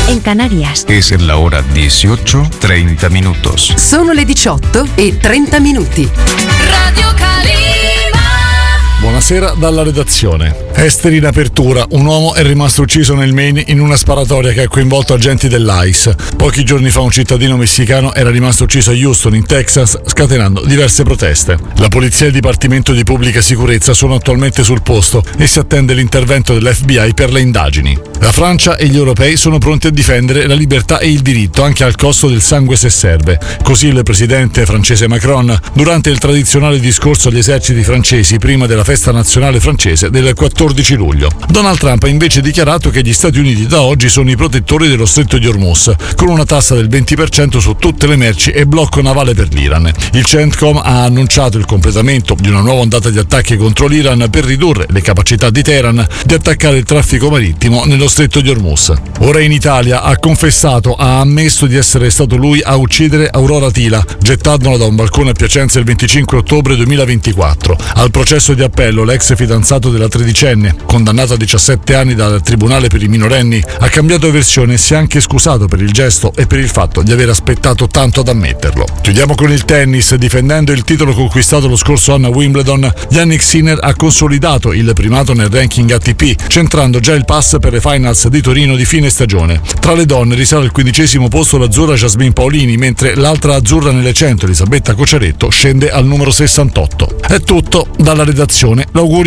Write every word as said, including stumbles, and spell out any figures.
en Canarias. Es la hora dieciocho, treinta minutos. Sono le diciotto e trenta minuti. Radio Calima. Buonasera dalla redazione. Esteri in apertura. Un uomo è rimasto ucciso nel Maine in una sparatoria che ha coinvolto agenti dell'ICE. Pochi giorni fa un cittadino messicano era rimasto ucciso a Houston, in Texas, scatenando diverse proteste. La polizia e il Dipartimento di Pubblica Sicurezza sono attualmente sul posto e si attende l'intervento dell'F B I per le indagini. La Francia e gli europei sono pronti a difendere la libertà e il diritto anche al costo del sangue se serve. Così il presidente francese Macron durante il tradizionale discorso agli eserciti francesi prima della festa nazionale francese del quattordici luglio. Donald Trump ha invece dichiarato che gli Stati Uniti da oggi sono i protettori dello stretto di Hormuz, con una tassa del venti per cento su tutte le merci e blocco navale per l'Iran. Il CENTCOM ha annunciato il completamento di una nuova ondata di attacchi contro l'Iran per ridurre le capacità di Teheran di attaccare il traffico marittimo nello stretto di Hormuz. Ora in Italia ha confessato, ha ammesso di essere stato lui a uccidere Aurora Tila, gettandola da un balcone a Piacenza il venticinque ottobre duemilaventiquattro. Al processo di appello l'ex fidanzato della tredicenne, condannato a diciassette anni dal Tribunale per i minorenni, ha cambiato versione e si è anche scusato per il gesto e per il fatto di aver aspettato tanto ad ammetterlo. Chiudiamo con il tennis. Difendendo il titolo conquistato lo scorso anno a Wimbledon, Jannik Sinner ha consolidato il primato nel ranking A T P, centrando già il pass per le finals di Torino di fine stagione. Tra le donne risale al quindicesimo posto l'azzurra Jasmine Paolini, mentre l'altra azzurra nelle cento, Elisabetta Cociaretto, scende al numero sessantotto. È tutto dalla redazione. L'augurio